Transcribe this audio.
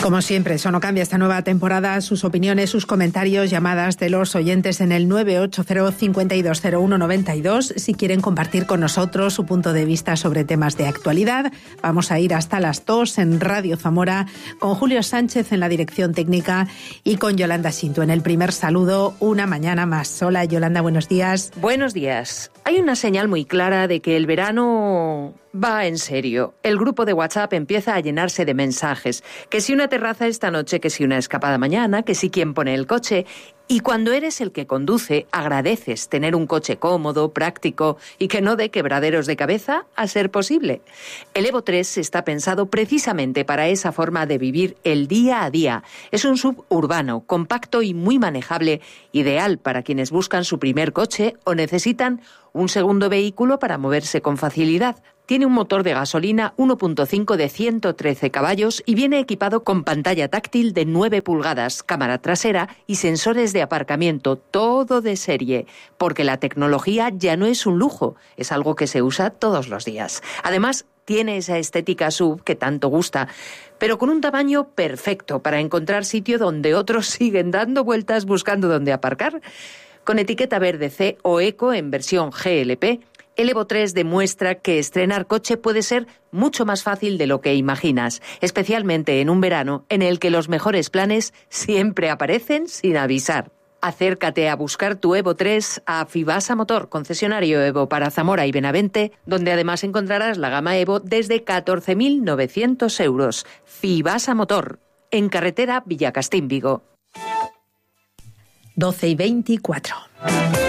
Como siempre, eso no cambia esta nueva temporada. Sus opiniones, sus comentarios, llamadas de los oyentes en el 980-520192. Si quieren compartir con nosotros su punto de vista sobre temas de actualidad, vamos a ir hasta las 2 en Radio Zamora con Julio Sánchez en la dirección técnica y con Yolanda Sinto en el primer saludo. Una mañana más. Hola, Yolanda, buenos días. Buenos días. Hay una señal muy clara de que el verano va en serio. El grupo de WhatsApp empieza a llenarse de mensajes. Que si una terraza esta noche, que si una escapada mañana, que si quién pone el coche. Y cuando eres el que conduce, agradeces tener un coche cómodo, práctico y que no dé quebraderos de cabeza a ser posible. El Evo 3 está pensado precisamente para esa forma de vivir el día a día. Es un SUV urbano, compacto y muy manejable, ideal para quienes buscan su primer coche o necesitan un segundo vehículo para moverse con facilidad. Tiene un motor de gasolina 1.5 de 113 caballos y viene equipado con pantalla táctil de 9 pulgadas, cámara trasera y sensores de aparcamiento, todo de serie, porque la tecnología ya no es un lujo, es algo que se usa todos los días. Además, tiene esa estética SUV que tanto gusta, pero con un tamaño perfecto para encontrar sitio donde otros siguen dando vueltas buscando dónde aparcar. Con etiqueta verde C o Eco en versión GLP, el Evo 3 demuestra que estrenar coche puede ser mucho más fácil de lo que imaginas, especialmente en un verano en el que los mejores planes siempre aparecen sin avisar. Acércate a buscar tu Evo 3 a Fibasa Motor, concesionario Evo para Zamora y Benavente, donde además encontrarás la gama Evo desde 14.900 euros. Fibasa Motor, en carretera Villacastín, Vigo. 12:24.